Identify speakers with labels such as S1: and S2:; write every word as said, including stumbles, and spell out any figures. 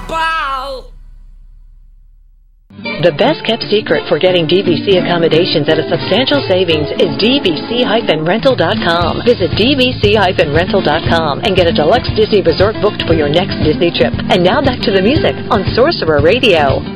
S1: Ball.
S2: The best-kept secret for getting D V C accommodations at a substantial savings is D V C rental dot com. Visit D V C rental dot com and get a deluxe Disney resort booked for your next Disney trip. And now back to the music on Sorcerer Radio.